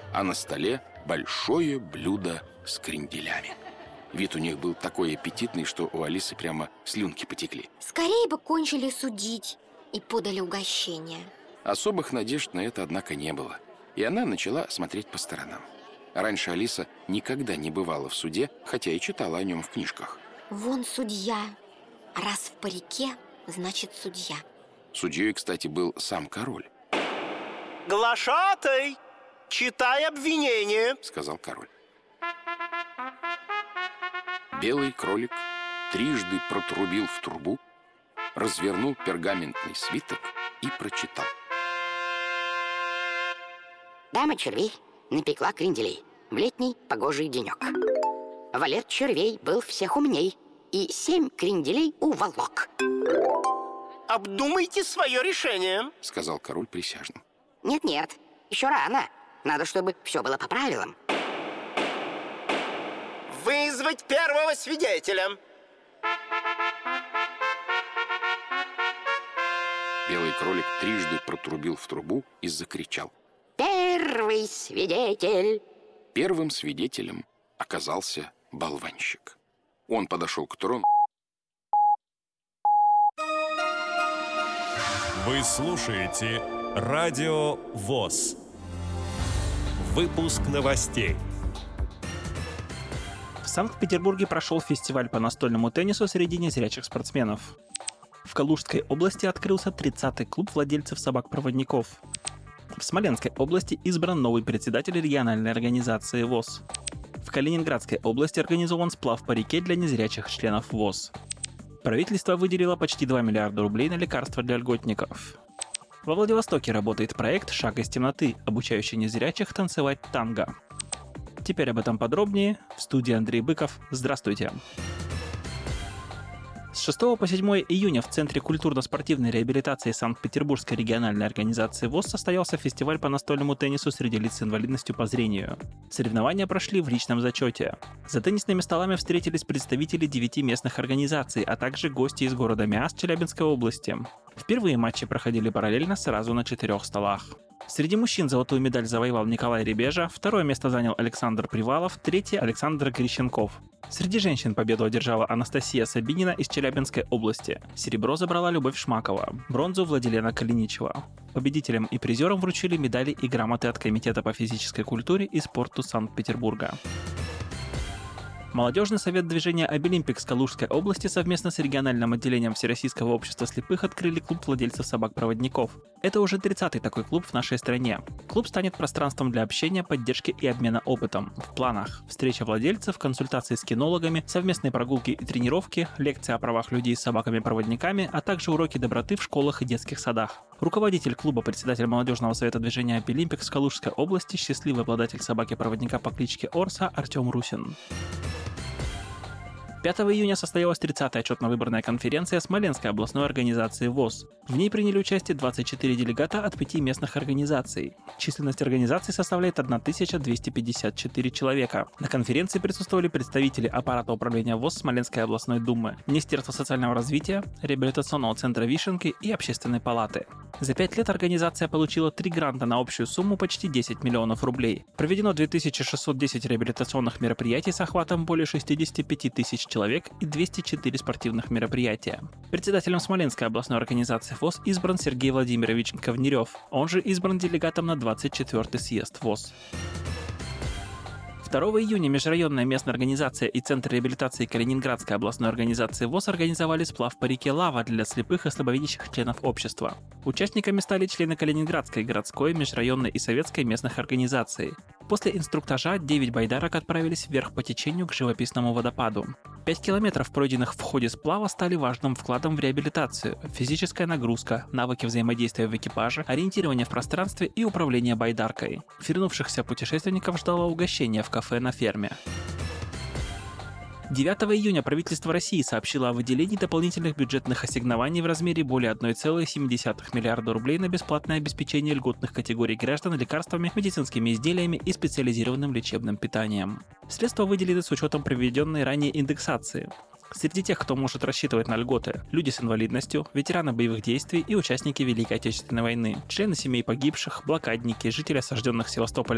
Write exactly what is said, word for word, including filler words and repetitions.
а на столе большое блюдо с кренделями. Вид у них был такой аппетитный, что у Алисы прямо слюнки потекли. Скорее бы кончили судить и подали угощение. Особых надежд на это, однако, не было. И она начала смотреть по сторонам. Раньше Алиса никогда не бывала в суде, хотя и читала о нем в книжках. Вон судья. Раз в парике, значит судья. Судьей, кстати, был сам король. «Глашатай, читай обвинение», — сказал король. Белый кролик трижды протрубил в трубу, развернул пергаментный свиток и прочитал. Дама червей напекла кренделей в летний погожий денек. Валет червей был всех умней и семь кренделей уволок. «Обдумайте свое решение», — сказал король присяжным. Нет-нет, еще рано. Надо, чтобы все было по правилам. «Вызвать первого свидетеля!» Белый кролик трижды протрубил в трубу и закричал. Первый свидетель! Первым свидетелем оказался болванщик. Он подошел к трону. Вы слушаете Радио ВОС. Выпуск новостей. В Санкт-Петербурге прошел фестиваль по настольному теннису среди незрячих спортсменов. В Калужской области открылся тридцатый клуб владельцев собак-проводников. В Смоленской области избран новый председатель региональной организации ВОС. В Калининградской области организован сплав по реке для незрячих членов ВОС. Правительство выделило почти два миллиарда рублей на лекарства для льготников. Во Владивостоке работает проект «Шаг из темноты», обучающий незрячих танцевать танго. Теперь об этом подробнее. В студии Андрей Быков. Здравствуйте. С шестого по седьмое июня в Центре культурно-спортивной реабилитации Санкт-Петербургской региональной организации ВОС состоялся фестиваль по настольному теннису среди лиц с инвалидностью по зрению. Соревнования прошли в личном зачете. За теннисными столами встретились представители девяти местных организаций, а также гости из города Миасс Челябинской области. Впервые матчи проходили параллельно сразу на четырех столах. Среди мужчин золотую медаль завоевал Николай Ребежа, второе место занял Александр Привалов, третье – Александр Грищенков. Среди женщин победу одержала Анастасия Сабинина из Челябинской области. Серебро забрала Любовь Шмакова, бронзу – Владилена Калиничева. Победителям и призерам вручили медали и грамоты от Комитета по физической культуре и спорту Санкт-Петербурга. Молодежный совет движения «Обилимпикс» Калужской области совместно с региональным отделением Всероссийского общества слепых открыли клуб владельцев собак-проводников. Это уже тридцатый такой клуб в нашей стране. Клуб станет пространством для общения, поддержки и обмена опытом. В планах встреча владельцев, консультации с кинологами, совместные прогулки и тренировки, лекции о правах людей с собаками-проводниками, а также уроки доброты в школах и детских садах. Руководитель клуба, председатель молодежного совета движения «Обилимпикс» Калужской области, счастливый обладатель собаки-проводника по кличке Орса Артем Русин. пятого июня состоялась тридцатая отчетно-выборная конференция Смоленской областной организации ВОС. В ней приняли участие двадцать четыре делегата от пяти местных организаций. Численность организаций составляет тысяча двести пятьдесят четыре человека. На конференции присутствовали представители аппарата управления ВОС Смоленской областной думы, Министерства социального развития, реабилитационного центра Вишенки и Общественной палаты. За пять лет организация получила три гранта на общую сумму почти десять миллионов рублей. Проведено две тысячи шестьсот десять реабилитационных мероприятий с охватом более шестьдесят пять тысяч человек и двести четыре спортивных мероприятия. Председателем Смоленской областной организации ВОС избран Сергей Владимирович Ковнерев. Он же избран делегатом на двадцать четвёртый съезд ВОС. второго июня межрайонная местная организация и Центр реабилитации Калининградской областной организации ВОС организовали сплав по реке Лава для слепых и слабовидящих членов общества. Участниками стали члены Калининградской городской, межрайонной и советской местных организаций. После инструктажа девять байдарок отправились вверх по течению к живописному водопаду. пять километров, пройденных в ходе сплава, стали важным вкладом в реабилитацию. Физическая нагрузка, навыки взаимодействия в экипаже, ориентирование в пространстве и управление байдаркой. Вернувшихся путешественников ждало угощение в кафе на ферме. девятого июня правительство России сообщило о выделении дополнительных бюджетных ассигнований в размере более одна целая семь десятых миллиарда рублей на бесплатное обеспечение льготных категорий граждан лекарствами, медицинскими изделиями и специализированным лечебным питанием. Средства выделены с учетом проведенной ранее индексации. Среди тех, кто может рассчитывать на льготы, люди с инвалидностью, ветераны боевых действий и участники Великой Отечественной войны, члены семей погибших, блокадники, жители осажденных Севастополя